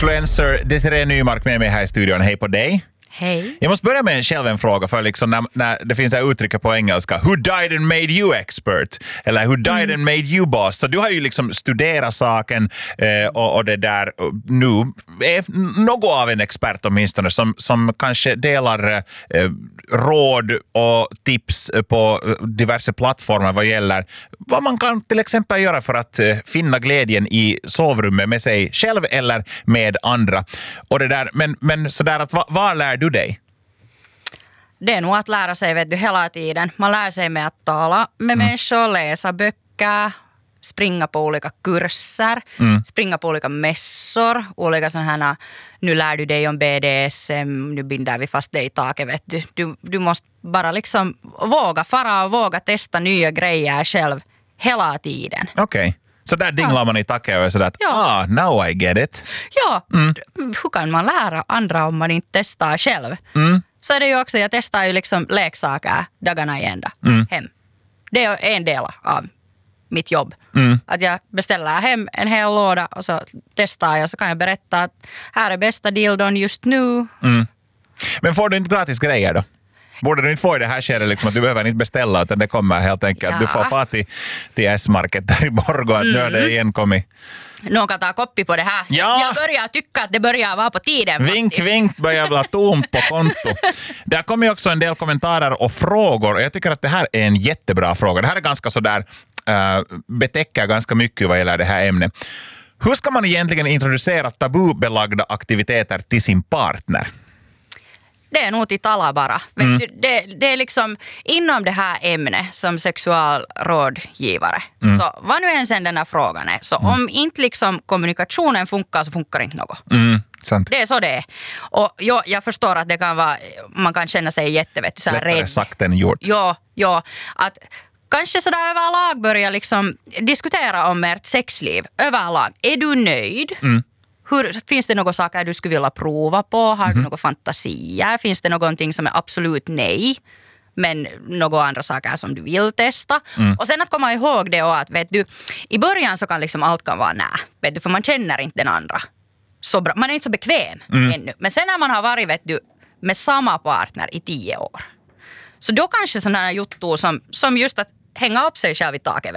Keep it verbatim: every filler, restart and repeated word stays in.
influencer Desiree Nymark med mig här i studion. Hej på dig. Hej. Jag måste börja med en själv en fråga för liksom när, när det finns det här uttrycket på engelska. Who died and made you expert? Eller who died mm. and made you boss? Så du har ju liksom studerat saken eh, och, och det där nu är något av en expert åtminstone som, som kanske delar eh, råd och tips på diverse plattformar vad gäller vad man kan till exempel göra för att eh, finna glädjen i sovrummet med sig själv eller med andra. Och det där, men, men sådär att vad, vad lär du dig? Det är nog att lära sig vet du, hela tiden. Man lär sig med att tala med mm. människor, läsa böcker, springa på olika kurser, mm. springa på olika mässor, olika sådana här, nu lär du dig om B D S M, nu binder vi fast dig i taket, vet du. Du, du måste bara liksom våga fara och våga testa nya grejer själv hela tiden. Okej. Okay. Så där dinglar ja. man i taket och sådär att, ja. ah, now I get it. Ja, mm. hur kan man lära andra om man inte testar själv? Mm. Så är det ju också, jag testar ju liksom leksaker dagarna i ända mm. hem. Det är en del av mitt jobb. Mm. Att jag beställer hem en hel låda och så testar jag så kan jag berätta att här är bästa dildon just nu. Mm. Men får du inte gratis grejer då? Borde du inte få i det här skedet liksom att du behöver inte beställa utan det kommer helt enkelt. Ja. Du får få till, till S-market där i Borgå att mm. nu har det igen kommit. Någon kan ta koppi på det här. Ja. Jag börjar tycka att det börjar vara på tiden. Vink, faktiskt. vink börjar bli tom på konto. Där kommer ju också en del kommentarer och frågor och jag tycker att det här är en jättebra fråga. Det här är ganska sådär, äh, betäcker ganska mycket vad gäller det här ämnet. Hur ska man egentligen introducera tabubelagda aktiviteter till sin partner? Det är nog till tala bara. Mm. Det, det är liksom inom det här ämnet som sexualrådgivare. Mm. Så vad nu än sen den här frågan är. Så mm. om inte liksom kommunikationen funkar så funkar inte något. Mm. Sant. Det är så det är. Och jag, jag förstår att det kan vara, man kan känna sig jättevet så här lättare rädd. sagt än gjort. Ja, ja. Att kanske sådär överlag börja liksom diskutera om ert sexliv. Överlag. Är du nöjd? Mm. Hur, finns det några saker du skulle vilja prova på? Har mm. du några fantasier? Finns det någonting som är absolut nej? Men några andra saker som du vill testa. Mm. Och sen att komma ihåg det och att vet du, i början så kan liksom allt kan vara nej. Vet du, för man känner inte den andra så bra. Man är inte så bekväm mm. ännu. Men sen när man har varit vet du, med samma partner i tio år. Så då kanske sådana här juttor som, som just att hänga upp sig själv i taket.